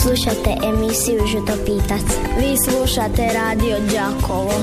Slušate emisiju Životopitac. Vi slušate Radio Đakovo.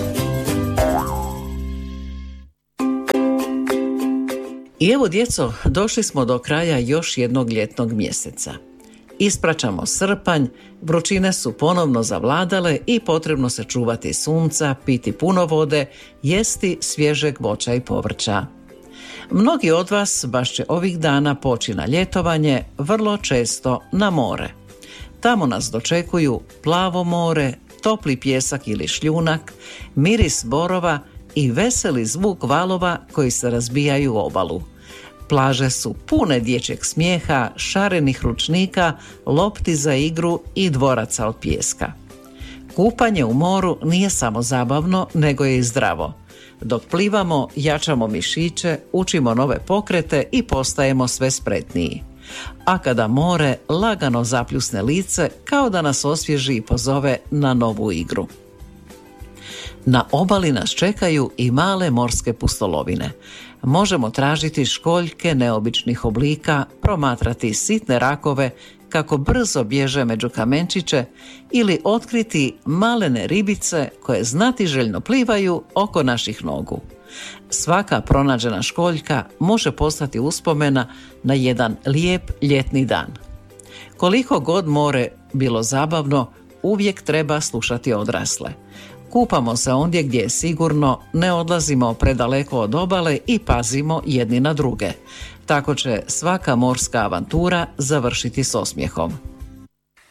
I evo djeco, došli smo do kraja još jednog ljetnog mjeseca. Ispraćamo srpanj, vrućine su ponovno zavladale i potrebno se čuvati sunca, piti puno vode, jesti svježeg voća i povrća. Mnogi od vas baš će ovih dana poći na ljetovanje, vrlo često na more. Tamo nas dočekuju plavo more, topli pjesak ili šljunak, miris borova i veseli zvuk valova koji se razbijaju u obalu. Plaže su pune dječjeg smijeha, šarenih ručnika, lopti za igru i dvoraca od pijeska. Kupanje u moru nije samo zabavno, nego je i zdravo. Dok plivamo, jačamo mišiće, učimo nove pokrete i postajemo sve spretniji. A kada more lagano zapljusne lice, kao da nas osvježi i pozove na novu igru. Na obali nas čekaju i male morske pustolovine. Možemo tražiti školjke neobičnih oblika, promatrati sitne rakove kako brzo bježe među kamenčiće ili otkriti malene ribice koje znatiželjno plivaju oko naših nogu. Svaka pronađena školjka može postati uspomena na jedan lijep ljetni dan. Koliko god more bilo zabavno, uvijek treba slušati odrasle. Kupamo se ondje gdje je sigurno, ne odlazimo predaleko od obale i pazimo jedni na druge. Tako će svaka morska avantura završiti s osmijehom.